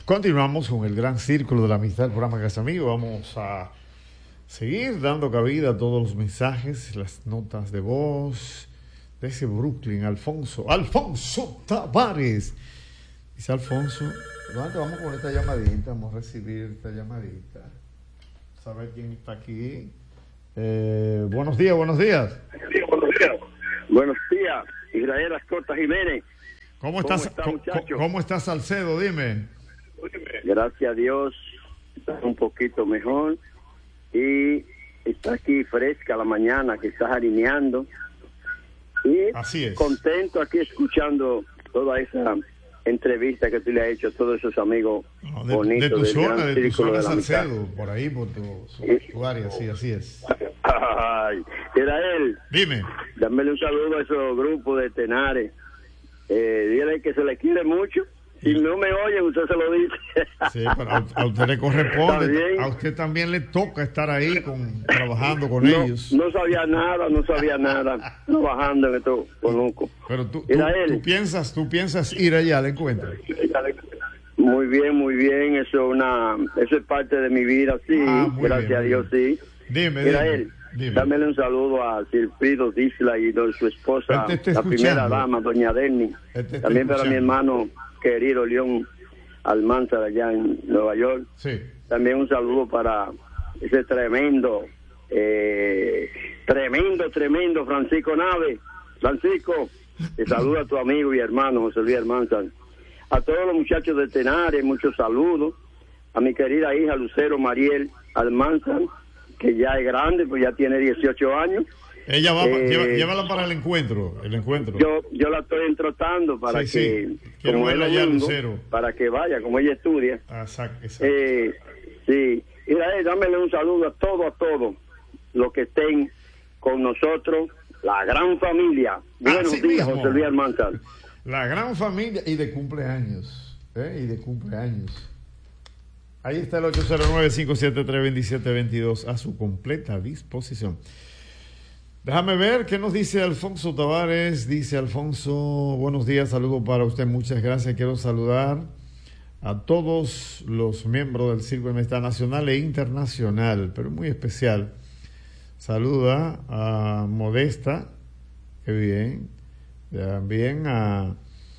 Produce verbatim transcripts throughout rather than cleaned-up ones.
Continuamos con el gran círculo de la amistad del programa Casa Amigo. Vamos a seguir dando cabida a todos los mensajes, las notas de voz de ese Brooklyn, Alfonso, Alfonso Tavares. Dice Alfonso, ¿dónde vamos con esta llamadita? Vamos a recibir esta llamadita. Saber quién está aquí. Eh, buenos días, buenos días. Sí, buenos días. Buenos días, Israel Ascota Jiménez. ¿Cómo estás, ¿Cómo está, ¿cómo, ¿Cómo estás, Salcedo? Dime. Gracias a Dios, está un poquito mejor y está aquí fresca la mañana, que estás alineando y así es. Contento aquí escuchando toda esa entrevista que tú le has hecho a todos esos amigos no, de, de bonitos tu del zona, gran de tu zona, de Salcedo, por ahí, por tu, tu área, sí, así es. Ay, Israel, dime. Dámele un saludo a esos grupos de Tenares. Eh, dile que se le quiere mucho. Si no me oyen, usted se lo dice. Sí, pero a, a usted le corresponde, a usted también le toca estar ahí con, trabajando con no, ellos. No sabía nada, no sabía nada, trabajando en esto, conozco. Pero tú, tú, tú piensas, tú piensas ir allá al encuentro. Muy bien, muy bien, eso es una, eso es parte de mi vida, sí, ah, gracias bien, a Dios, bien. sí. Dime, Israel, dime. Dámele un saludo a Silfrido Disla y de su esposa, la primera dama, doña Denny. También para mi hermano querido León Almanzar allá en Nueva York. Sí. También un saludo para ese tremendo, eh, tremendo, tremendo Francisco Nave. Francisco, te saluda a tu amigo y hermano José Luis Almanzar. A todos los muchachos de Tenares, muchos saludos. A mi querida hija Lucero Mariel Almanzar, que ya es grande, pues ya tiene dieciocho años. Ella va, eh, lleva, llévala para el encuentro, el encuentro. Yo yo la estoy entrotando para sí, que, sí. Quiero como verla ya, Lucero. Para que vaya, como ella estudia. Ah, exacto, exacto. Eh, sí, Israel, dámele un saludo a todos, a todos los que estén con nosotros, la gran familia. Buenos Así días, mismo. José Luis Almanzar. La gran familia y de cumpleaños, ¿eh? Y de cumpleaños. Ahí está el ocho cero nueve, cinco siete tres, dos siete dos dos a su completa disposición. Déjame ver qué nos dice Alfonso Tavares. Dice Alfonso, buenos días, saludo para usted, muchas gracias. Quiero saludar a todos los miembros del Círculo de Amistad Nacional e Internacional, pero muy especial. Saluda a Modesta, qué bien. También a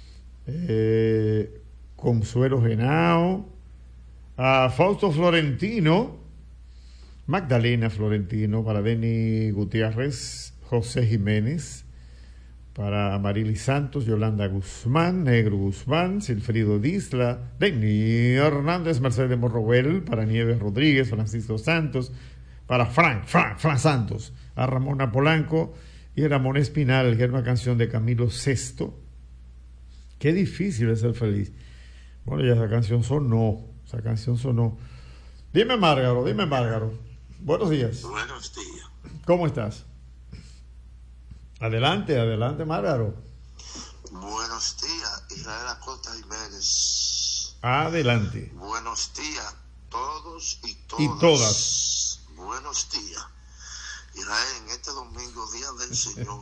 eh, Consuelo Genao, a Fausto Florentino, Magdalena Florentino, para Denny Gutiérrez, José Jiménez, para Marily Santos, Yolanda Guzmán, Negro Guzmán, Silfrido Disla, Denny Hernández, Mercedes Morroguel, para Nieves Rodríguez, Francisco Santos, para Frank, Frank, Frank Santos, a Ramona Polanco y a Ramón Espinal, que era una canción de Camilo Sesto. Qué difícil es ser feliz. Bueno, ya esa canción sonó, esa canción sonó. Dime, Márgaro, dime, Márgaro. Buenos días. Buenos días. ¿Cómo estás? Adelante, adelante, Márgaro. Buenos días, Israel Acosta Jiménez. Adelante. Buenos días, todos y todas. Y todas. Buenos días. Israel, en este domingo, Día del Señor,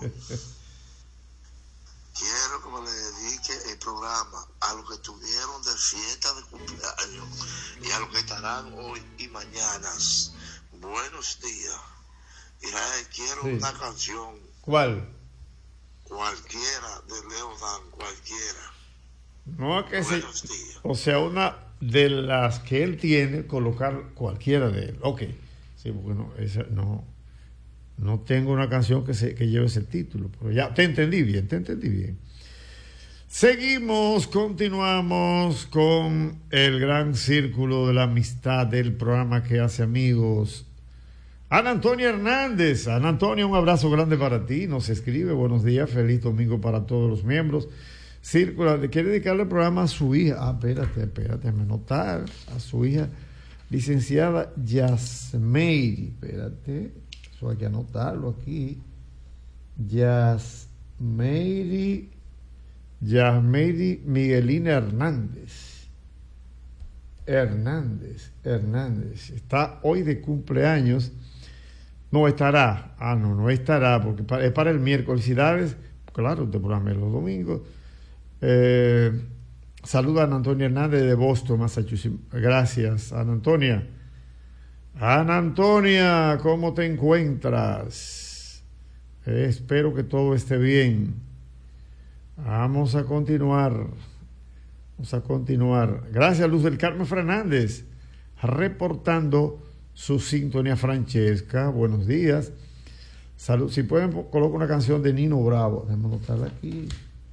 quiero que me le dedique el programa a los que estuvieron de fiesta de cumpleaños y a los que estarán hoy y mañanas. Buenos días. Israel, quiero sí. una canción. ¿Cuál? Cualquiera de Leo Dan, cualquiera. No, que Buenos se, días. O sea, una de las que él tiene, colocar cualquiera de él. Ok. Sí, bueno, esa no. No tengo una canción que, se, que lleve ese título, pero ya te entendí bien, te entendí bien. Seguimos, continuamos con el gran círculo de la amistad del programa que hace amigos. Ana Antonia Hernández. Ana Antonia, un abrazo grande para ti. Nos escribe, buenos días, feliz domingo para todos los miembros. Círculo, le quiere dedicarle el programa a su hija. Ah, espérate, espérate, me notar. A su hija, licenciada Yasmeiri. Espérate. Eso hay que anotarlo aquí. Yasmeiri, Yasmeiri Miguelina Hernández. Hernández, Hernández. Está hoy de cumpleaños. No estará. Ah, no, no estará, porque es para el miércoles. Felicidades. Claro, te programé los domingos. Eh, Saluda a Ana Antonia Hernández de Boston, Massachusetts. Gracias, Ana Antonia. Ana Antonia, ¿cómo te encuentras? Eh, espero que todo esté bien. Vamos a continuar. Vamos a continuar. Gracias, Luz del Carmen Fernández, reportando su sintonía. Francesca, buenos días. Salud. Si pueden, coloco una canción de Nino Bravo. Déjame anotarla aquí.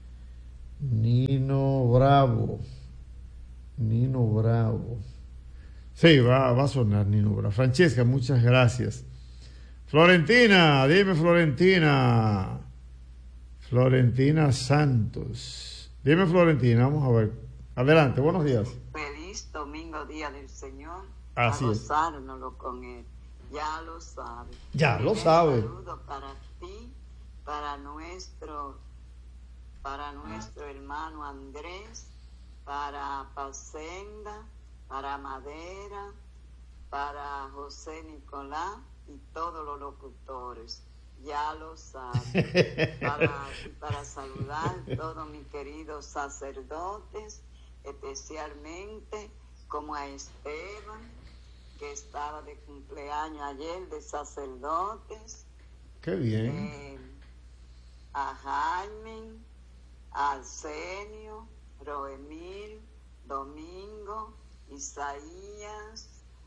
Nino Bravo. Nino Bravo. Sí, va, va a sonar Nino Bravo. Francesca, muchas gracias. Florentina, dime Florentina. Florentina Santos. Dime Florentina, vamos a ver. Adelante, buenos días. Feliz domingo, día del Señor. Así a es. gozárnoslo con Él. Ya lo sabe. Ya lo sabe. Un saludo para ti, para nuestro, para nuestro hermano Andrés, para Pacenda, para Madera, para José Nicolás y todos los locutores. Ya lo sabe. Para, para saludar a todos mis queridos sacerdotes, especialmente como a Esteban, que estaba de cumpleaños ayer, de sacerdotes. Qué bien. Eh, a Jaime, a Arsenio, Roemil, Domingo, Isaías,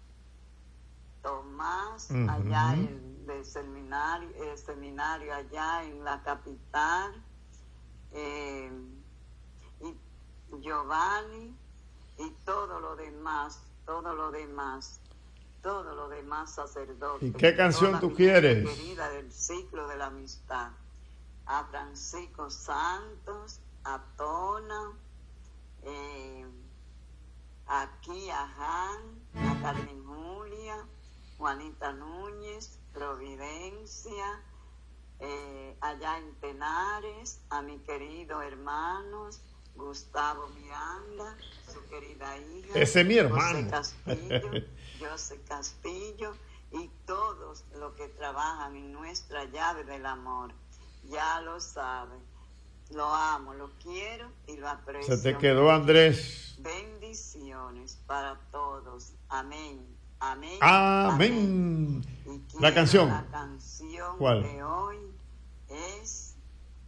Tomás, uh-huh. allá en el seminario, el seminario allá en la capital, eh, y Giovanni y todo lo demás, todo lo demás, todo lo demás sacerdotes. ¿Y qué canción tú quieres? Querida del ciclo de la amistad, a Francisco Santos, a Tona, eh, aquí a Han, a Carmen Julia, Juanita Núñez, Providencia, eh, allá en Tenares, a mis queridos hermanos, Gustavo Miranda, su querida hija, ese es mi hermano, José Castillo, José Castillo, y todos los que trabajan en nuestra llave del amor. Ya lo saben, lo amo, lo quiero y lo aprecio. Se te quedó Andrés. Bendiciones para todos. Amén. Amén. Amén. Amén. La canción. La canción ¿Cuál? de hoy es,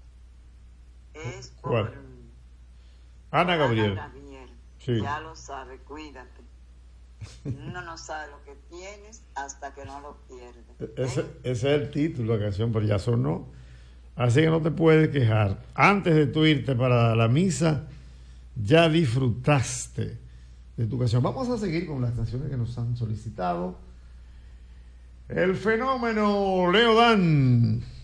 es por ¿Cuál? Ana Gabriel. Ana Gabriel. Sí. Ya lo sabe, cuídate. Uno no sabe lo que tienes hasta que no lo pierde. Ese, ese es el título de la canción, pero ya sonó. Así que no te puedes quejar. Antes de tú irte para la misa, ya disfrutaste de tu canción. Vamos a seguir con las canciones que nos han solicitado. El fenómeno Leo Dan.